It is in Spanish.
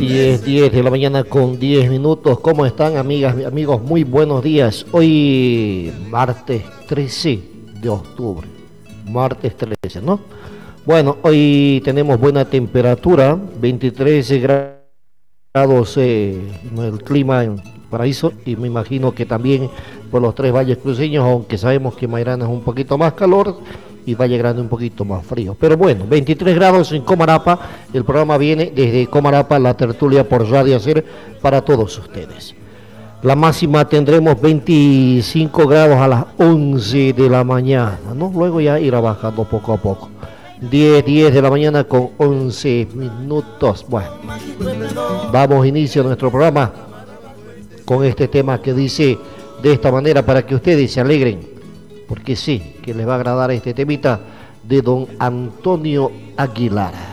10 de la mañana con 10 minutos. ¿Cómo están, amigas y amigos? Muy buenos días. Hoy, martes 13 de octubre. Martes 13, ¿no? Bueno, hoy tenemos buena temperatura, 23 grados el clima en Paraíso, y me imagino que también por los tres valles cruceños, aunque sabemos que Mairana es un poquito más calor y Valle Grande un poquito más frío. Pero bueno, 23 grados en Comarapa. El programa viene desde Comarapa, la tertulia por Radio Hacer para todos ustedes. La máxima tendremos 25 grados a las 11 de la mañana, ¿no? Luego ya irá bajando poco a poco. 10 de la mañana con 11 minutos. Bueno, damos inicio a nuestro programa con este tema que dice de esta manera para que ustedes se alegren, porque sí, que les va a agradar este temita de don Antonio Aguilar.